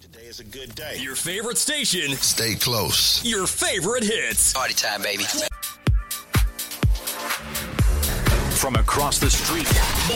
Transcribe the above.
Today is a good day. Your favorite station. Stay close. Your favorite hits. Party time, baby. From across the street.